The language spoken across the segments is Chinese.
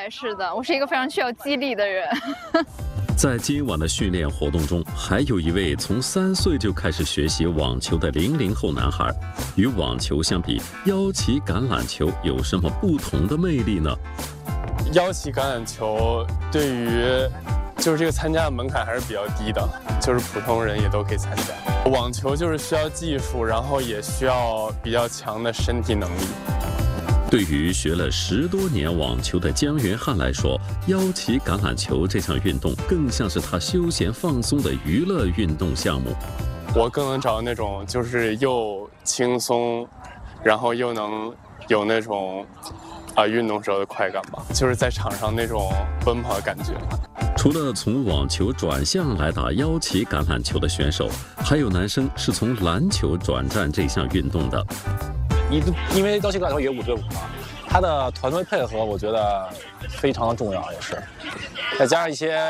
对，是的，我是一个非常需要激励的人。 在今晚的训练活动中，还有一位从3岁就开始学习网球的00后男孩。与网球相比，腰旗橄榄球有什么不同的魅力呢？ 腰旗橄榄球对于就是这个参加的门槛还是比较低的，就是普通人也都可以参加。网球就是需要技术，然后也需要比较强的身体能力。 对于学了10多年网球的姜元汉来说，腰旗橄榄球这项运动更像是他休闲放松的娱乐运动项目。 我更能找到那种就是又轻松，然后又能有那种运动时候的快感吧，就是在场上那种奔跑的感觉。 除了从网球转向来打腰旗橄榄球的选手，还有男生是从篮球转战这项运动的。 因为腰旗橄榄球也5对5嘛，它的团队配合我觉得非常的重要，也是，再加上一些，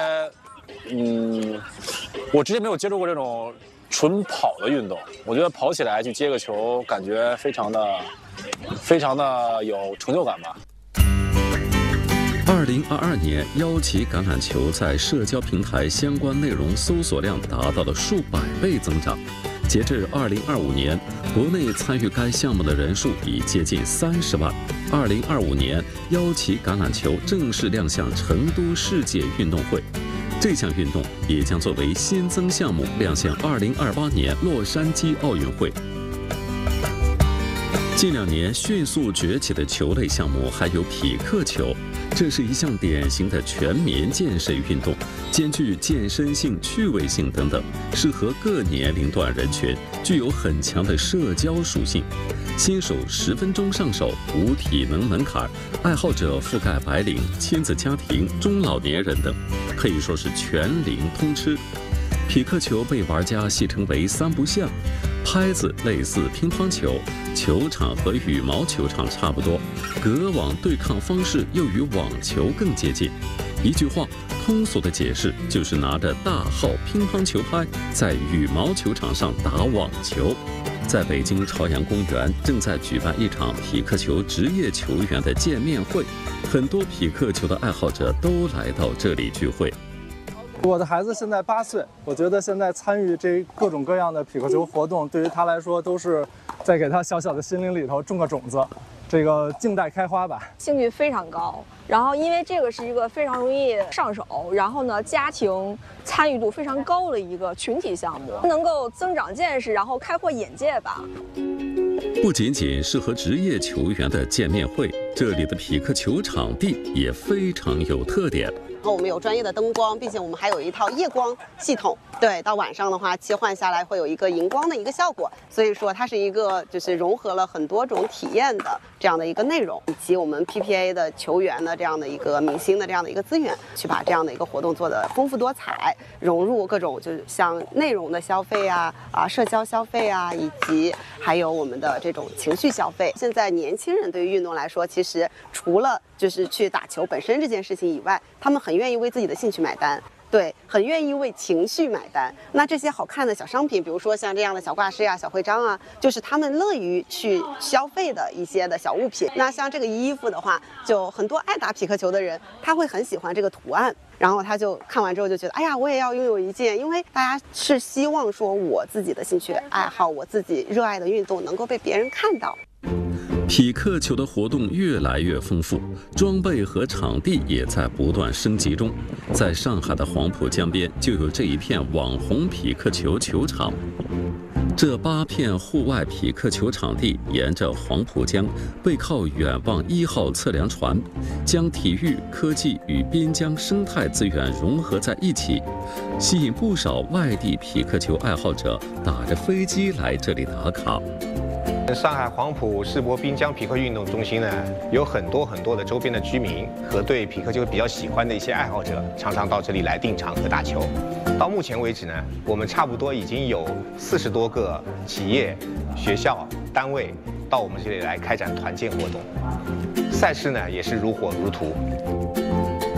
我之前没有接触过这种纯跑的运动，我觉得跑起来去接个球，感觉非常的有成就感吧。 2022年，腰旗橄榄球在社交平台相关内容搜索量达到了数百倍增长。截至2025年，国内参与该项目的人数已接近30万。2025年，腰旗橄榄球正式亮相成都世界运动会。这项运动也将作为新增项目亮相2028年洛杉矶奥运会。近2年迅速崛起的球类项目还有匹克球，这是一项典型的全民健身运动，兼具健身性、趣味性等等，适合各年龄段人群，具有很强的社交属性。新手10分钟上手，无体能门槛，爱好者覆盖白领、亲子家庭、中老年人等，可以说是全龄通吃。匹克球被玩家戏称为3不像，拍子类似乒乓球，球场和羽毛球场差不多，隔网对抗方式又与网球更接近。一句话，通俗的解释就是拿着大号乒乓球拍在羽毛球场上打网球。在北京朝阳公园正在举办一场匹克球职业球员的见面会，很多匹克球的爱好者都来到这里聚会。 我的孩子现在8岁，我觉得现在参与这各种各样的匹克球活动，对于他来说都是在给他小小的心灵里头种个种子，这个静待开花吧。 兴趣非常高，然后因为这个是一个非常容易上手，然后呢家庭参与度非常高的一个群体项目，能够增长见识，然后开阔眼界吧。 不仅仅适合职业球员的见面会，这里的匹克球场地也非常有特点。 然后我们有专业的灯光，并且我们还有一套夜光系统。对，到晚上的话切换下来会有一个荧光的一个效果，所以说它是一个就是融合了很多种体验的这样的一个内容，以及我们 PPA 的球员的这样的一个明星的这样的一个资源，去把这样的一个活动做得丰富多彩，融入各种就是像内容的消费社交消费以及还有我们的这种情绪消费。现在年轻人对于运动来说，其实除了就是去打球本身这件事情以外，他们很愿意为自己的兴趣买单。对，很愿意为情绪买单。那这些好看的小商品，比如说像这样的小挂饰小徽章就是他们乐于去消费的一些的小物品。那像这个衣服的话，就很多爱打匹克球的人，他会很喜欢这个图案，然后他就看完之后就觉得，哎呀，我也要拥有一件，因为大家是希望说我自己的兴趣爱好，我自己热爱的运动能够被别人看到。 匹克球的活动越来越丰富，装备和场地也在不断升级中。在上海的黄浦江边就有这一片网红匹克球球场。这8片户外匹克球场地沿着黄浦江，背靠远望1号测量船，将体育、科技与滨江生态资源融合在一起，吸引不少外地匹克球爱好者打着飞机来这里打卡。 上海黄浦世博滨江匹克运动中心呢，有很多的周边的居民和对匹克球比较喜欢的一些爱好者，常常到这里来订场和打球。到目前为止呢，我们差不多已经有40多个企业、学校、单位到我们这里来开展团建活动，赛事呢也是如火如荼。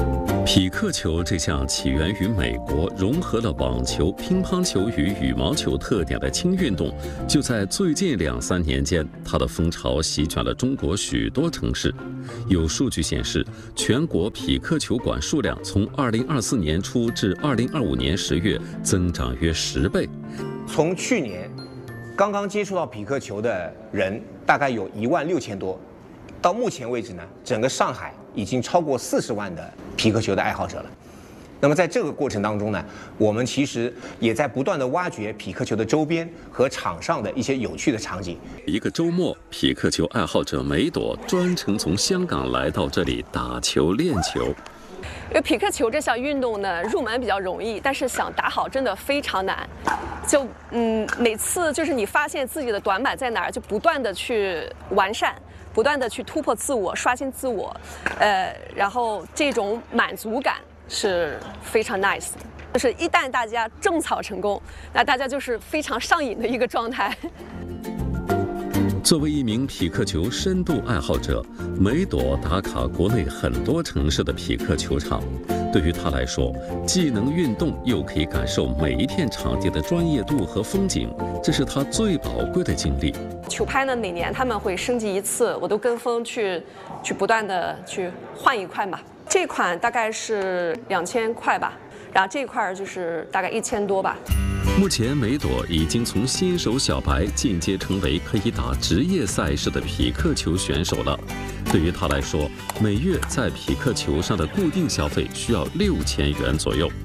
匹克球这项起源于美国、融合了网球、乒乓球与羽毛球特点的轻运动，就在最近2、3年间，它的风潮席卷了中国许多城市。有数据显示，全国匹克球馆数量从2024年初至2025年10月增长约10倍。 从去年刚刚接触到匹克球的人大概有16000多，到目前为止呢，整个上海已经超过40万的匹克球的爱好者了。那么在这个过程当中呢，我们其实也在不断的挖掘匹克球的周边和场上的一些有趣的场景。 一个周末，匹克球爱好者梅朵专程从香港来到这里打球练球。 因为匹克球这项运动呢，入门比较容易，但是想打好真的非常难。就每次就是你发现自己的短板在哪儿，就不断的去完善，不断的去突破自我，刷新自我，然后这种满足感是非常 nice 的。就是一旦大家种草成功，那大家就是非常上瘾的一个状态。 作为一名匹克球深度爱好者，梅朵打卡国内很多城市的匹克球场。对于他来说，既能运动，又可以感受每一片场地的专业度和风景，这是他最宝贵的经历。 球拍呢，每年他们会升级一次，我都跟风去不断的去换一块嘛。这款大概是2000块吧，然后这块就是大概1000多吧。 目前，梅朵已经从新手小白进阶成为可以打职业赛事的匹克球选手了。对于他来说，每月在匹克球上的固定消费需要6000元左右。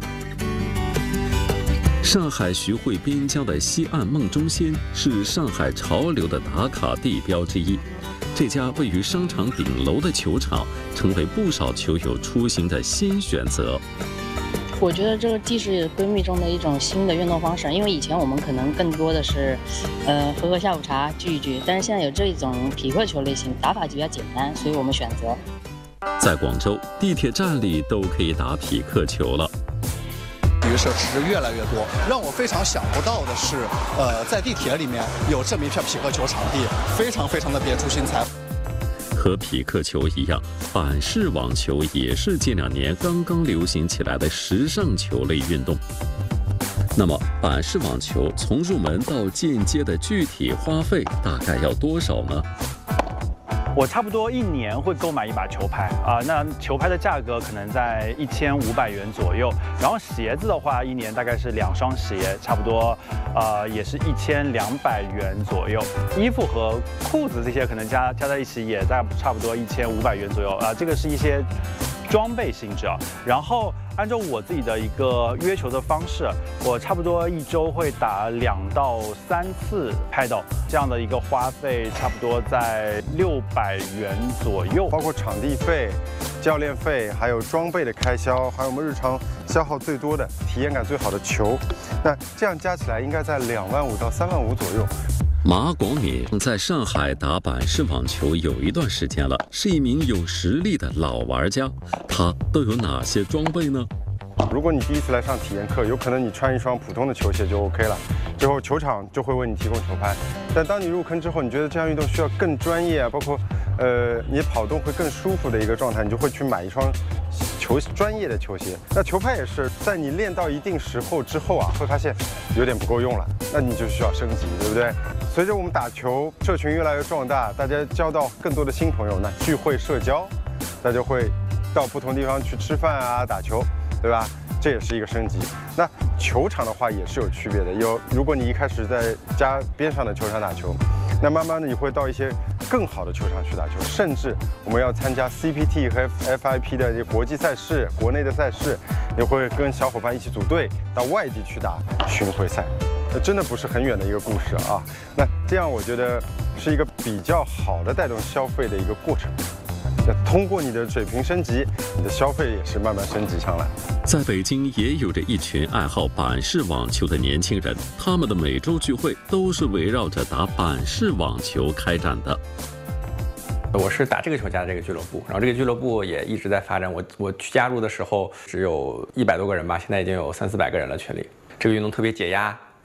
上海徐汇滨江的西岸梦中心是上海潮流的打卡地标之一。这家位于商场顶楼的球场，成为不少球友出行的新选择。 我觉得这个既是闺蜜中的一种新的运动方式，因为以前我们可能更多的是，喝下午茶聚一聚，但是现在有这种匹克球类型，打法就比较简单，所以我们选择。 在广州，地铁站里都可以打匹克球了。 体育设施越来越多，让我非常想不到的是，在地铁里面有这么一片匹克球场地，非常的别出心裁。 和匹克球一样，板式网球也是近2年刚刚流行起来的时尚球类运动。那么，板式网球从入门到进阶的具体花费大概要多少呢？ 我差不多1年会购买一把球拍啊，那球拍的价格可能在1500元左右，然后鞋子的话，1年大概是2双鞋，差不多也是1200元左右。衣服和裤子这些可能加在一起也在差不多1500元左右啊，这个是一些装备性质啊。然后按照我自己的一个约球的方式，我差不多1周会打2到3次paddle，这样的一个花费差不多在600元左右， 包括场地费、教练费，还有装备的开销，还有我们日常消耗最多的、体验感最好的球，那这样加起来应该在2万5到3万5左右。 马广敏在上海打板式网球有一段时间了，是一名有实力的老玩家。他都有哪些装备呢？ 如果你第一次来上体验课，有可能你穿一双普通的球鞋就 OK 了，之后球场就会为你提供球拍。但当你入坑之后，你觉得这项运动需要更专业啊，包括你跑动会更舒服的一个状态，你就会去买一双专业的球鞋。那球拍也是，在你练到一定时候之后啊，会发现有点不够用了，那你就需要升级，对不对？随着我们打球社群越来越壮大，大家交到更多的新朋友，那聚会社交，大家会到不同地方去吃饭啊、打球，对吧？这也是一个升级。那球场的话也是有区别的，如果你一开始在家边上的球场打球，那慢慢的你会到一些更好的球场去打球，甚至我们要参加 CPT 和 FIP 的这些国际赛事、国内的赛事，你会跟小伙伴一起组队到外地去打巡回赛。真的不是很远的一个故事啊。那这样我觉得是一个比较好的带动消费的一个过程。通过你的水平升级，你的消费也是慢慢升级上来。 在北京也有着一群爱好板式网球的年轻人，他们的每周聚会都是围绕着打板式网球开展的。 我是打这个球家的这个俱乐部，然后这个俱乐部也一直在发展。我去加入的时候只有100多个人吧，现在已经有300-400个人了群里。这个运动特别解压，然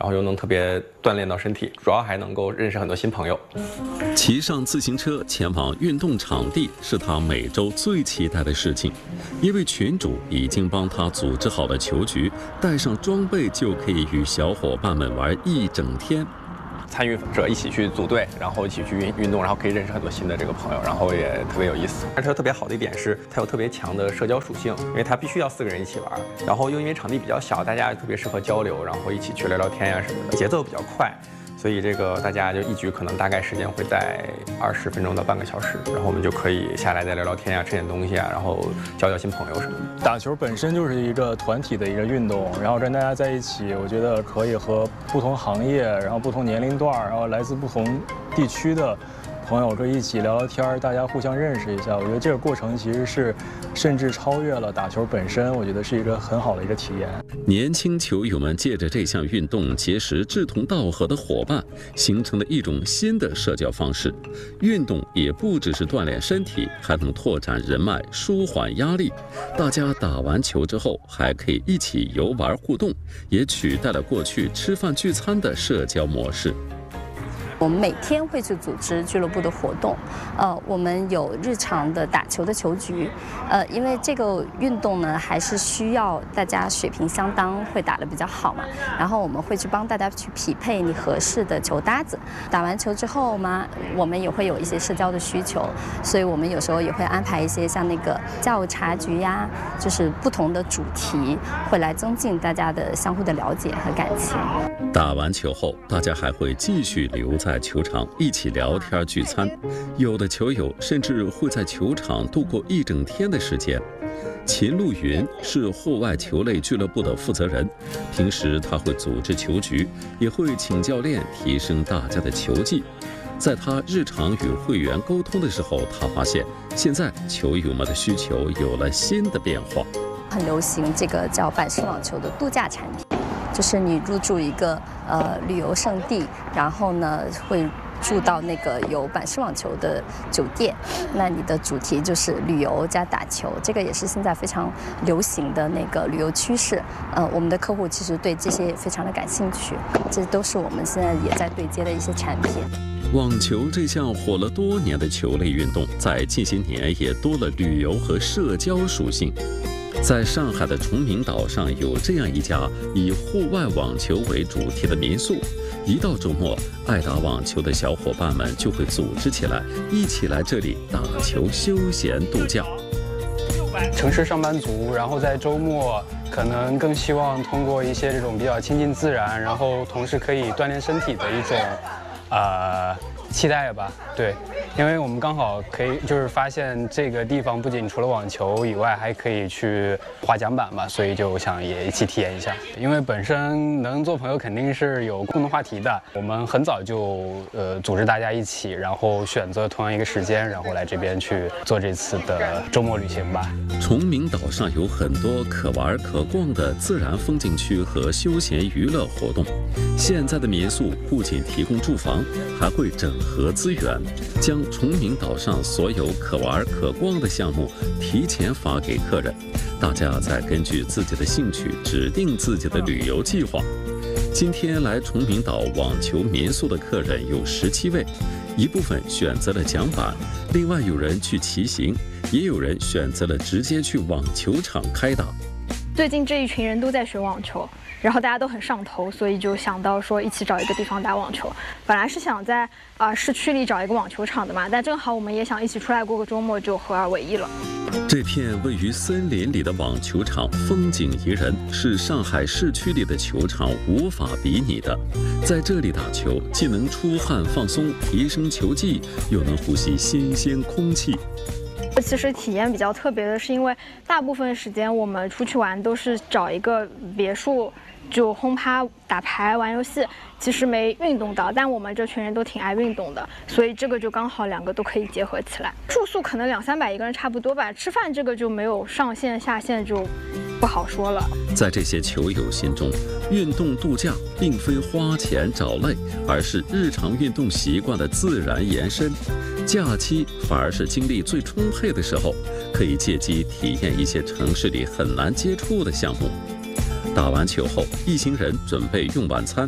然后又能特别锻炼到身体，主要还能够认识很多新朋友。 骑上自行车前往运动场地是他每周最期待的事情，因为群主已经帮他组织好了球局，带上装备就可以与小伙伴们玩一整天。 参与者一起去组队，然后一起去运动，然后可以认识很多新的这个朋友，然后也特别有意思。而且它特别好的一点是，它有特别强的社交属性，因为它必须要4个人一起玩，然后又因为场地比较小，大家特别适合交流，然后一起去聊聊天呀什么的，节奏比较快。所以这个大家就一局可能大概时间会在20分钟到半个小时，然后我们就可以下来再聊聊天呀，吃点东西啊，然后交交新朋友什么的。 打球本身就是一个团体的一个运动，然后跟大家在一起，我觉得可以和不同行业，然后不同年龄段，然后来自不同地区的朋友可以一起聊聊天，大家互相认识一下。我觉得这个过程其实是甚至超越了打球本身，我觉得是一个很好的一个体验。 年轻球友们借着这项运动结识志同道合的伙伴，形成了一种新的社交方式。运动也不只是锻炼身体，还能拓展人脉、舒缓压力。大家打完球之后还可以一起游玩互动，也取代了过去吃饭聚餐的社交模式。 我们每天会去组织俱乐部的活动，我们有日常的打球的球局，因为这个运动呢还是需要大家水平相当，会打得比较好嘛。然后我们会去帮大家去匹配你合适的球搭子。打完球之后嘛，我们也会有一些社交的需求，所以我们有时候也会安排一些像那个下午茶局呀，就是不同的主题，会来增进大家的相互的了解和感情。 打完球后，大家还会继续留在球场一起聊天聚餐，有的球友甚至会在球场度过一整天的时间。秦路云是户外球类俱乐部的负责人，平时他会组织球局，也会请教练提升大家的球技。在他日常与会员沟通的时候，他发现现在球友们的需求有了新的变化。 很流行这个叫板式网球的度假产品，就是你入住一个旅游胜地，然后呢会住到那个有板式网球的酒店，那你的主题就是旅游加打球，这个也是现在非常流行的那个旅游趋势。我们的客户其实对这些也非常的感兴趣，这都是我们现在也在对接的一些产品。 网球这项火了多年的球类运动，在近些年也多了旅游和社交属性。在上海的崇明岛上有这样一家以户外网球为主题的民宿，一到周末，爱打网球的小伙伴们就会组织起来，一起来这里打球休闲度假。 城市上班族，然后在周末可能更希望通过一些这种比较亲近自然，然后同时可以锻炼身体的一种期待吧。对，因为我们刚好可以就是发现这个地方不仅除了网球以外，还可以去滑桨板吧，所以就想也一起体验一下。因为本身能做朋友肯定是有共同话题的，我们很早就组织大家一起，然后选择同样一个时间，然后来这边去做这次的周末旅行吧。 崇明岛上有很多可玩可逛的自然风景区和休闲娱乐活动。现在的民宿不仅提供住房，还会整合资源，将崇明岛上所有可玩可逛的项目提前发给客人，大家再根据自己的兴趣指定自己的旅游计划。今天来崇明岛网球民宿的客人有17位，一部分选择了桨板，另外有人去骑行，也有人选择了直接去网球场开打。 最近这一群人都在学网球，然后大家都很上头，所以就想到说一起找一个地方打网球。本来是想在市区里找一个网球场的嘛，但正好我们也想一起出来过个周末，就合二为一了。 这片位于森林里的网球场风景宜人，是上海市区里的球场无法比拟的。在这里打球，既能出汗放松，提升球技，又能呼吸新鲜空气。 其实体验比较特别的是，因为大部分时间我们出去玩都是找一个别墅，就轰趴、打牌、玩游戏，其实没运动到。但我们这群人都挺爱运动的，所以这个就刚好两个都可以结合起来。住宿可能200-300一个人差不多吧，吃饭这个就没有上限下限，就不好说了。 在这些球友心中，运动度假并非花钱找累，而是日常运动习惯的自然延伸。假期反而是精力最充沛的时候，可以借机体验一些城市里很难接触的项目。打完球后，一行人准备用晚餐。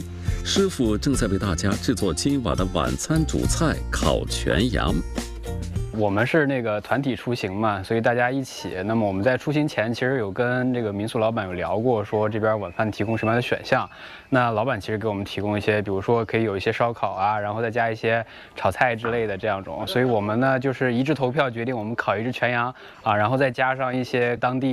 师傅正在为大家制作今晚的晚餐主菜烤全羊。 我们是那个团体出行嘛，所以大家一起。那么我们在出行前，其实有跟这个民宿老板有聊过，说这边晚饭提供什么样的选项。那老板其实给我们提供一些，比如说可以有一些烧烤啊，然后再加一些炒菜之类的这样种。所以我们呢就是一致投票决定，我们烤一只全羊啊，然后再加上一些当地